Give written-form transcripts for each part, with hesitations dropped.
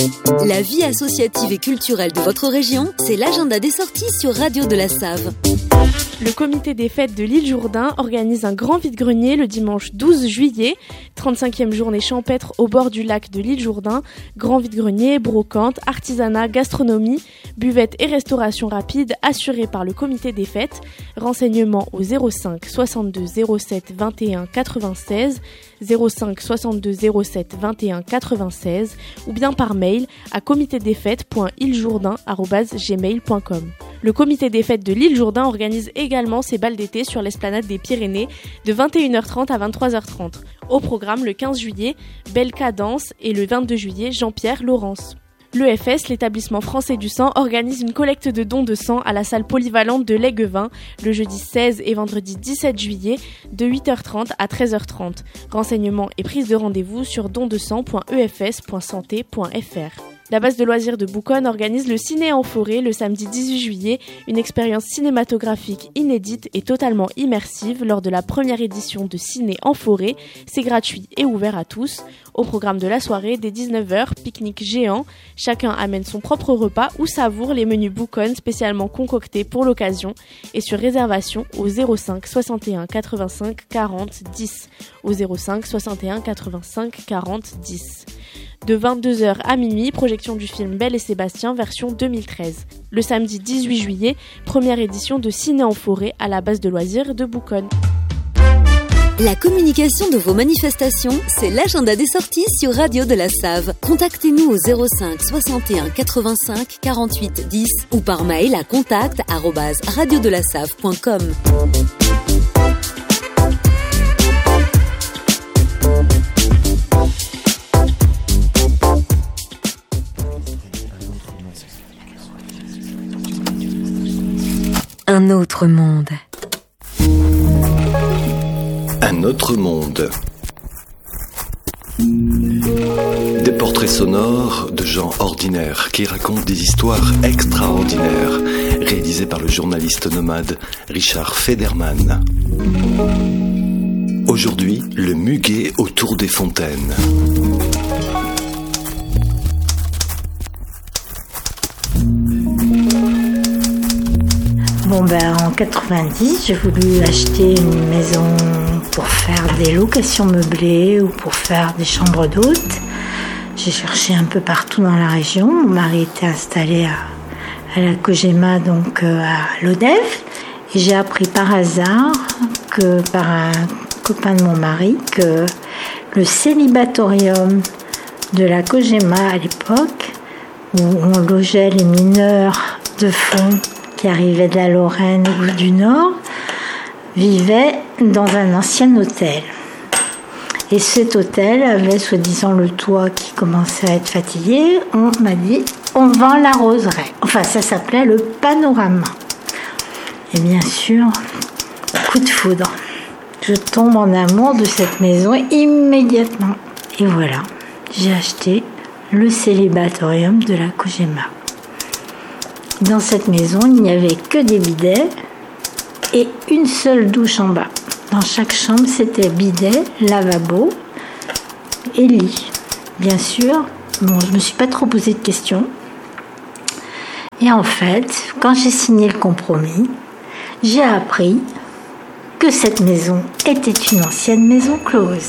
La vie associative et culturelle de votre région, c'est l'agenda des sorties sur Radio de la Save. Le comité des fêtes de l'île Jourdain organise un grand vide-grenier le dimanche 12 juillet, 35e journée champêtre au bord du lac de l'île Jourdain, grand vide-grenier, brocante, artisanat, gastronomie, buvette et restauration rapide assurée par le comité des fêtes. Renseignements au 05 62 07 21 96, 05 62 07 21 96 ou bien par mail à comitédesfêtes.ilejourdain@gmail.com. Le comité des fêtes de l'île Jourdain organise également ses balles d'été sur l'esplanade des Pyrénées de 21h30 à 23h30. Au programme le 15 juillet, Belle Cadence et le 22 juillet, Jean-Pierre Laurence. L'EFS, l'établissement français du sang, organise une collecte de dons de sang à la salle polyvalente de l'Aiguevin le jeudi 16 et vendredi 17 juillet de 8h30 à 13h30. Renseignements et prise de rendez-vous sur dondesang.efs.santé.fr. La base de loisirs de Bouconne organise le Ciné en forêt le samedi 18 juillet, une expérience cinématographique inédite et totalement immersive lors de la première édition de Ciné en forêt. C'est gratuit et ouvert à tous. Au programme de la soirée, dès 19h, pique-nique géant. Chacun amène son propre repas ou savoure les menus Bouconne spécialement concoctés pour l'occasion et sur réservation au 05 61 85 40 10. Au 05 61 85 40 10. De 22h à minuit, projection du film Belle et Sébastien version 2013. Le samedi 18 juillet, première édition de Ciné en forêt à la base de loisirs de Bouconne. La communication de vos manifestations, c'est l'agenda des sorties sur Radio de la Save. Contactez-nous au 05 61 85 48 10 ou par mail à contact@radiodelasave.com. Un autre monde. Un autre monde. Des portraits sonores de gens ordinaires qui racontent des histoires extraordinaires, réalisés par le journaliste nomade Richard Federman. Aujourd'hui, le muguet autour des fontaines. En 90, j'ai voulu acheter une maison pour faire des locations meublées ou pour faire des chambres d'hôtes. J'ai cherché un peu partout dans la région. Mon mari était installé à la Cogema, donc à l'Odef. Et j'ai appris par hasard, par un copain de mon mari, que le célibatorium de la Cogema à l'époque, où on logeait les mineurs de fond qui arrivaient de la Lorraine ou du Nord, vivait dans un ancien hôtel. Et cet hôtel avait soi-disant le toit qui commençait à être fatigué. On m'a dit, on vend la roseraie. Enfin, ça s'appelait le panorama. Et bien sûr, coup de foudre. Je tombe en amour de cette maison immédiatement. Et voilà, j'ai acheté le célibatorium de la Cogema. Dans cette maison, il n'y avait que des bidets et une seule douche en bas. Dans chaque chambre, c'était bidet, lavabo et lit. Bien sûr, je ne me suis pas trop posé de questions. Et en fait, quand j'ai signé le compromis, j'ai appris que cette maison était une ancienne maison close.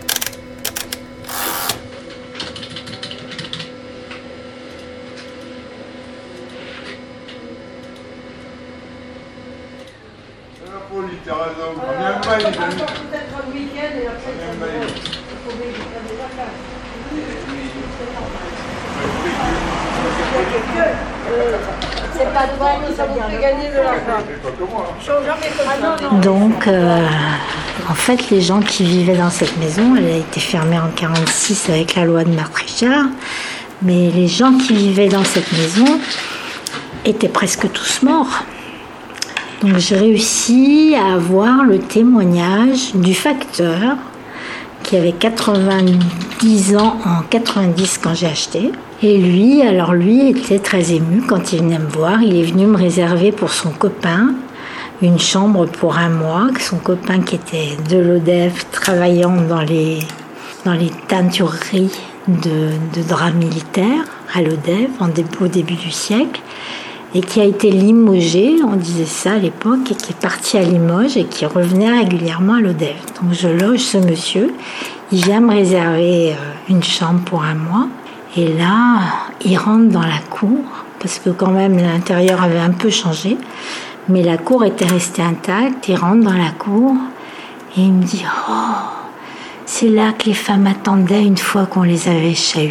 Donc, en fait, les gens qui vivaient dans cette maison, elle a été fermée en 1946 avec la loi de Marthe Richard, mais les gens qui vivaient dans cette maison étaient presque tous morts. Donc, j'ai réussi à avoir le témoignage du facteur qui avait 90 ans en 90 quand j'ai acheté. Et lui était très ému quand il venait me voir. Il est venu me réserver pour son copain une chambre pour un mois. Son copain qui était de l'ODEF, travaillant dans les teintureries de drap militaire à l'Odève au début du siècle, et qui a été limogé, on disait ça à l'époque, et qui est parti à Limoges et qui revenait régulièrement à l'Odève. Donc je loge ce monsieur, il vient me réserver une chambre pour un mois, et là, il rentre dans la cour, parce que quand même l'intérieur avait un peu changé, mais la cour était restée intacte. Il rentre dans la cour et il me dit « Oh, c'est là que les femmes attendaient une fois qu'on les avait chahutées. »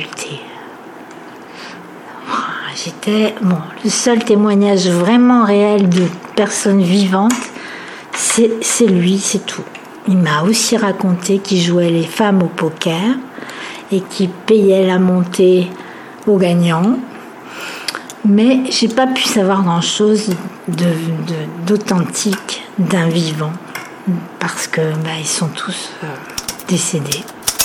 Le seul témoignage vraiment réel de personne vivante, c'est lui, c'est tout. Il m'a aussi raconté qu'il jouait les femmes au poker et qu'il payait la montée aux gagnants. Mais j'ai pas pu savoir grand-chose d'authentique d'un vivant, parce que ils sont tous décédés.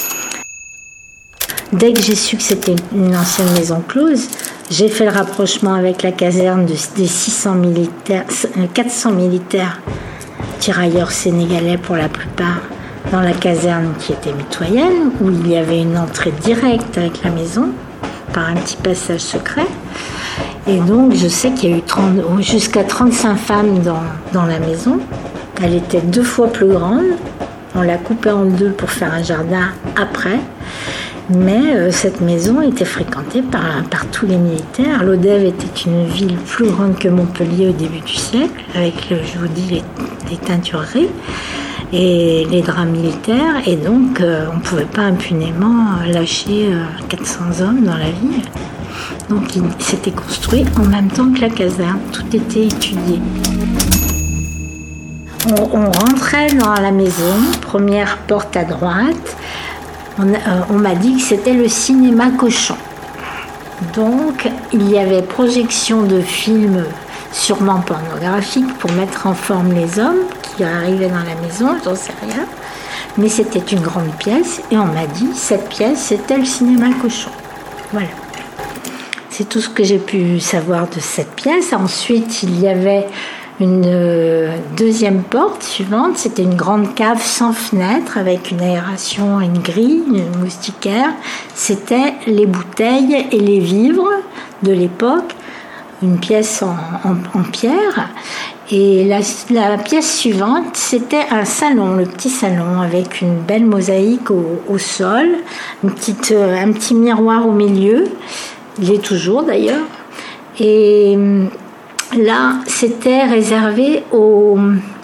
Dès que j'ai su que c'était une ancienne maison close, j'ai fait le rapprochement avec la caserne des 400 militaires tirailleurs sénégalais pour la plupart, dans la caserne qui était mitoyenne, où il y avait une entrée directe avec la maison, par un petit passage secret. Et donc, je sais qu'il y a eu jusqu'à 35 femmes dans la maison. Elle était 2 fois plus grande. On l'a coupée en 2 pour faire un jardin après. Mais cette maison était fréquentée par tous les militaires. L'Odève était une ville plus grande que Montpellier au début du siècle, avec, je vous dis, les teintureries et les draps militaires. Et donc, on ne pouvait pas impunément lâcher 400 hommes dans la ville. Donc il s'était construit en même temps que la caserne, tout était étudié. On rentrait dans la maison, première porte à droite, on m'a dit que c'était le cinéma Cochon. Donc il y avait projection de films sûrement pornographiques pour mettre en forme les hommes qui arrivaient dans la maison, j'en sais rien. Mais c'était une grande pièce et on m'a dit cette pièce c'était le cinéma Cochon. Voilà. C'est tout ce que j'ai pu savoir de cette pièce. Ensuite, il y avait une deuxième porte suivante. C'était une grande cave sans fenêtre avec une aération et une grille, une moustiquaire. C'était les bouteilles et les vivres de l'époque. Une pièce en pierre. Et la pièce suivante, c'était un salon, le petit salon, avec une belle mosaïque au sol, un petit miroir au milieu. Il est toujours d'ailleurs. Et là, c'était réservé aux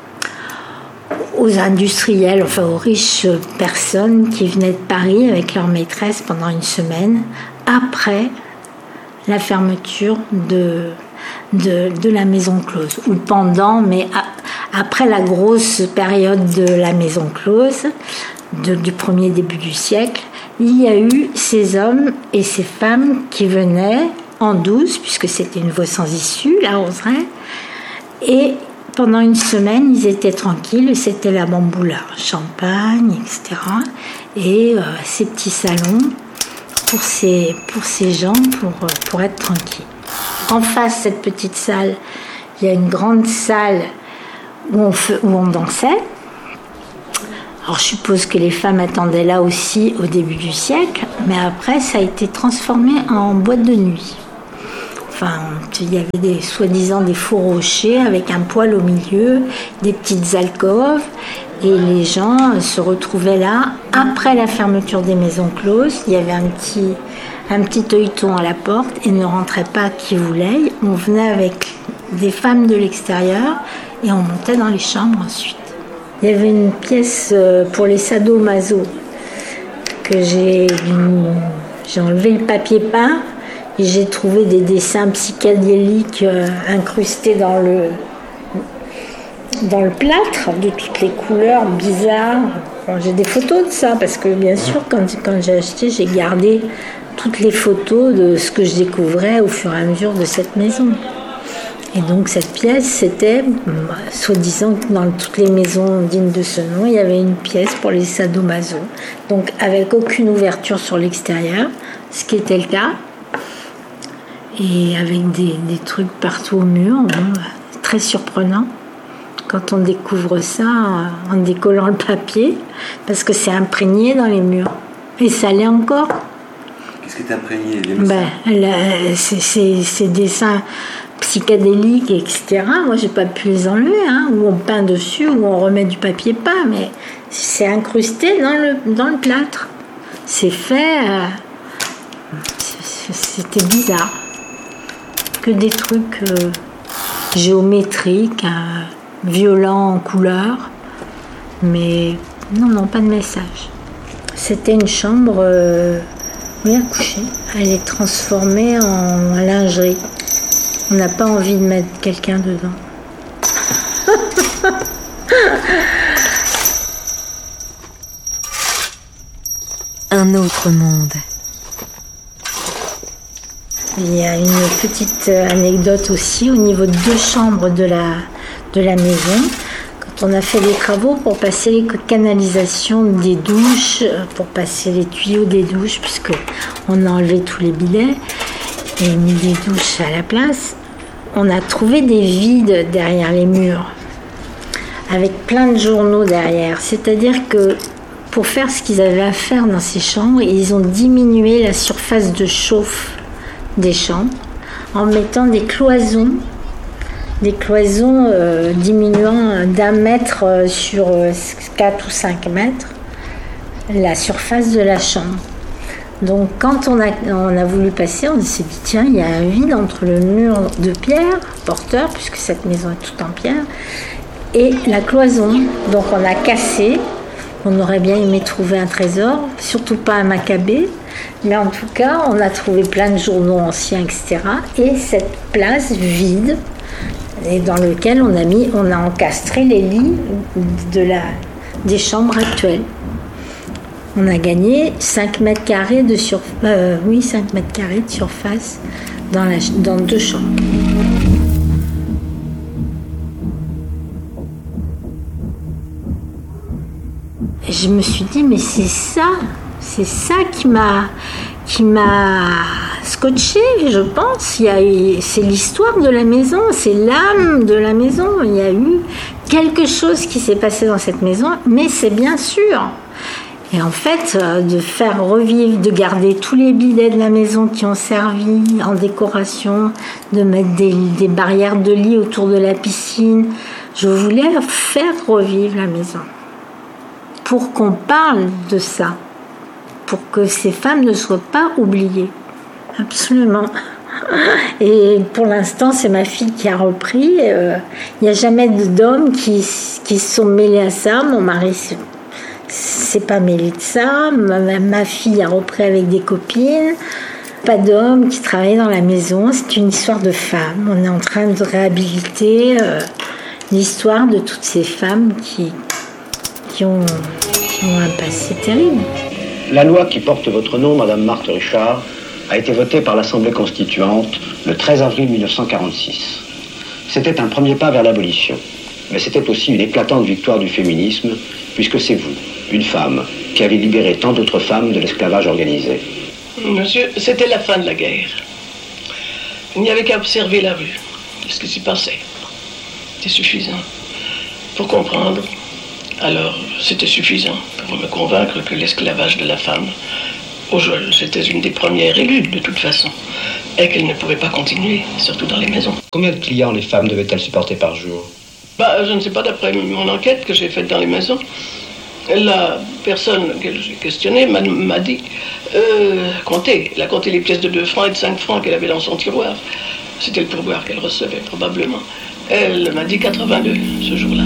industriels, enfin aux riches personnes qui venaient de Paris avec leur maîtresse pendant une semaine, après la fermeture de la maison close. Ou pendant, mais après la grosse période de la maison close, du premier début du siècle, il y a eu ces hommes et ces femmes qui venaient en douce, puisque c'était une voie sans issue, la roseraie, et pendant une semaine, ils étaient tranquilles, c'était la bamboula, champagne, etc. Et ces petits salons pour ces gens, pour être tranquilles. En face de cette petite salle, il y a une grande salle où on dansait. Alors je suppose que les femmes attendaient là aussi au début du siècle, mais après ça a été transformé en boîte de nuit. Enfin, il y avait soi-disant des faux rochers avec un poêle au milieu, des petites alcôves, et les gens se retrouvaient là. Après la fermeture des maisons closes, il y avait un petit œilleton à la porte et ne rentrait pas qui voulait. On venait avec des femmes de l'extérieur et on montait dans les chambres ensuite. Il y avait une pièce pour les sadomaso que j'ai enlevé le papier peint et j'ai trouvé des dessins psychédéliques incrustés dans le plâtre de toutes les couleurs bizarres. Bon, j'ai des photos de ça parce que bien sûr quand j'ai acheté, j'ai gardé toutes les photos de ce que je découvrais au fur et à mesure de cette maison. Et donc cette pièce, c'était, soi-disant que dans toutes les maisons dignes de ce nom, il y avait une pièce pour les sadomaso. Donc avec aucune ouverture sur l'extérieur, ce qui était le cas. Et avec des trucs partout au mur, très surprenant quand on découvre ça en décollant le papier, parce que c'est imprégné dans les murs. Et ça l'est encore. qui est imprégné, les messages? Ces dessins psychédéliques, etc. Moi, j'ai pas pu les enlever, où on peint dessus, où on remet du papier peint, mais c'est incrusté dans le plâtre. C'est fait... c'était bizarre. Que des trucs géométriques, violents en couleur, mais non, pas de message. C'était une chambre à coucher. Elle est transformée en lingerie. On n'a pas envie de mettre quelqu'un dedans. Un autre monde. Il y a une petite anecdote aussi au niveau de 2 chambres de la maison. Quand on a fait des travaux pour passer les canalisations des douches, pour passer les tuyaux des douches, puisqu'on a enlevé tous les bidets et mis des douches à la place, on a trouvé des vides derrière les murs, avec plein de journaux derrière. C'est-à-dire que pour faire ce qu'ils avaient à faire dans ces chambres, ils ont diminué la surface de chauffe des chambres en mettant des cloisons diminuant d'1 mètre sur 4 ou 5 mètres la surface de la chambre. Donc quand on a voulu passer, on s'est dit tiens, il y a un vide entre le mur de pierre porteur, puisque cette maison est toute en pierre, et la cloison. Donc on a cassé. On aurait bien aimé trouver un trésor, surtout pas un Maccabée, mais en tout cas on a trouvé plein de journaux anciens, etc. Et cette place vide, et dans laquelle on a encastré les lits des chambres actuelles. On a gagné 5 mètres carrés de surface dans 2 chambres. Et je me suis dit, mais c'est ça qui m'a scotché, je pense. C'est l'histoire de la maison, c'est l'âme de la maison. Il y a eu quelque chose qui s'est passé dans cette maison, mais c'est bien sûr. Et en fait, de faire revivre, de garder tous les bidets de la maison qui ont servi en décoration, de mettre des barrières de lit autour de la piscine, je voulais faire revivre la maison. Pour qu'on parle de ça, pour que ces femmes ne soient pas oubliées. Absolument. Et pour l'instant, c'est ma fille qui a repris. Il n'y a jamais d'hommes qui se sont mêlés à ça. Mon mari s'est pas mêlé de ça. Ma fille a repris avec des copines. Pas d'hommes qui travaillent dans la maison. C'est une histoire de femmes. On est en train de réhabiliter l'histoire de toutes ces femmes qui ont un passé terrible. La loi qui porte votre nom, Madame Marthe Richard, a été votée par l'Assemblée constituante le 13 avril 1946. C'était un premier pas vers l'abolition, mais c'était aussi une éclatante victoire du féminisme, puisque c'est vous, une femme, qui avez libéré tant d'autres femmes de l'esclavage organisé. Monsieur, c'était la fin de la guerre. Il n'y avait qu'à observer la rue, ce qui s'y passait. C'était suffisant pour comprendre. Alors, c'était suffisant pour me convaincre que l'esclavage de la femme, c'était une des premières élues de toute façon, et qu'elle ne pouvait pas continuer, surtout dans les maisons. Combien de clients les femmes devaient-elles supporter par jour? Je ne sais pas, d'après mon enquête que j'ai faite dans les maisons, la personne que j'ai questionnée m'a dit, elle a compté les pièces de 2 francs et de 5 francs qu'elle avait dans son tiroir. C'était le pourboire qu'elle recevait, probablement. Elle m'a dit 82 ce jour-là.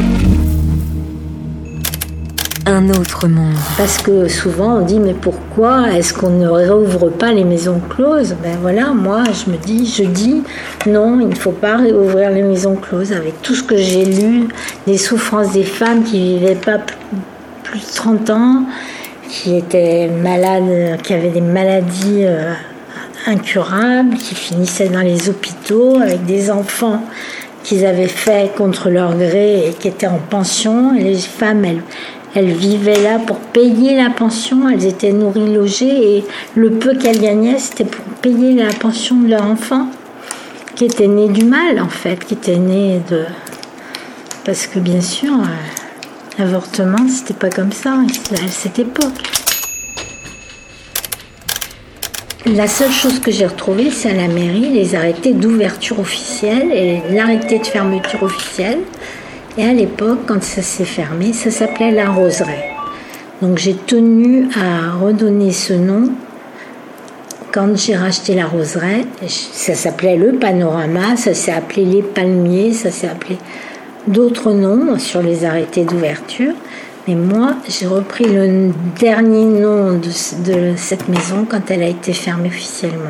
Un autre monde. Parce que souvent on dit mais pourquoi est-ce qu'on ne réouvre pas les maisons closes? Ben voilà, moi je dis non, il ne faut pas réouvrir les maisons closes. Avec tout ce que j'ai lu, des souffrances des femmes qui vivaient pas plus de 30 ans, qui étaient malades, qui avaient des maladies incurables, qui finissaient dans les hôpitaux avec des enfants qu'ils avaient faits contre leur gré et qui étaient en pension. Et les femmes, elles vivaient là pour payer la pension, elles étaient nourries, logées, et le peu qu'elles gagnaient, c'était pour payer la pension de leur enfant, qui était né du mal, en fait, qui était né de... Parce que, bien sûr, l'avortement, c'était pas comme ça, à cette époque. La seule chose que j'ai retrouvée, c'est à la mairie, les arrêtés d'ouverture officielle et l'arrêté de fermeture officielle. Et à l'époque, quand ça s'est fermé, ça s'appelait la Roseraie. Donc j'ai tenu à redonner ce nom. Quand j'ai racheté la Roseraie, ça s'appelait le Panorama, ça s'est appelé les Palmiers, ça s'est appelé d'autres noms sur les arrêtés d'ouverture. Mais moi, j'ai repris le dernier nom de cette maison quand elle a été fermée officiellement.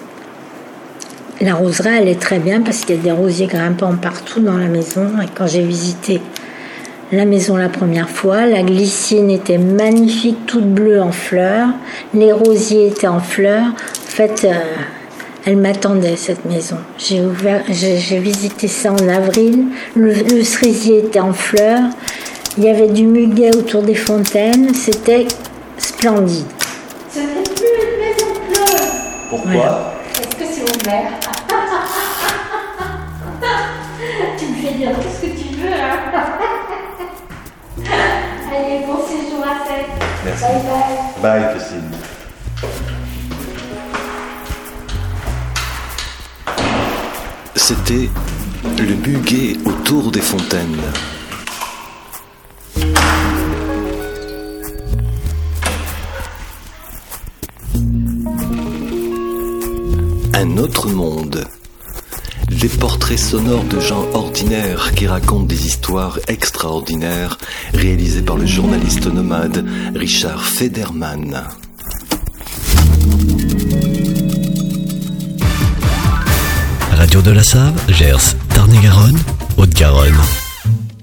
La Roseraie, elle est très bien parce qu'il y a des rosiers grimpants partout dans la maison. Et quand j'ai visité la maison la première fois, la glycine était magnifique, toute bleue en fleurs. Les rosiers étaient en fleurs. En fait, elle m'attendait, cette maison. J'ai visité ça en avril. Le cerisier était en fleurs. Il y avait du muguet autour des fontaines. C'était splendide. Ce n'est plus une maison close. Pourquoi ? Voilà. Est-ce que c'est ouvert? Tu me fais dire tout ce que tu veux, hein. Allez, bon séjour à 7. Merci. Bye bye. Bye, Christine. C'était le muguet autour des fontaines. Un autre monde. Des portraits sonores de gens ordinaires qui racontent des histoires extraordinaires, réalisés par le journaliste nomade Richard Federman. Radio de la Save, Gers, Tarn-et-Garonne, Haute-Garonne.